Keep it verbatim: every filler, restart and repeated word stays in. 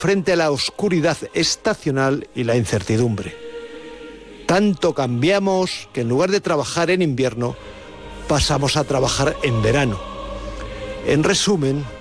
frente a la oscuridad estacional y la incertidumbre. Tanto cambiamos que en lugar de trabajar en invierno, pasamos a trabajar en verano. En resumen,